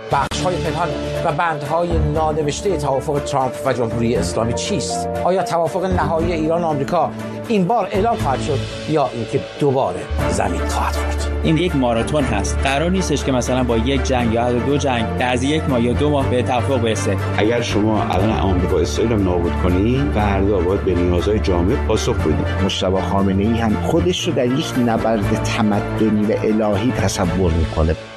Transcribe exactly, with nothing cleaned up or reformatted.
بخش‌های پنهان و بندهای نانوشته توافق ترامپ و جمهوری اسلامی چیست؟ آیا توافق نهایی ایران و آمریکا این بار اعلام خواهد شد یا اینکه دوباره زمین خواهد خورد؟ این یک ماراتون هست. قرار نیستش که مثلا با یک جنگ یا دو جنگ از یک ماه یا دو ماه به توافق برسه. اگر شما الان آمریکا اسرائیل رو نابود کنید، فردا باید به نیازهای جامعه پاسخ بدید. مجتبی خامنه‌ای هم خودش رو در یک نبرد تمدنی و الهی تصور میکنه.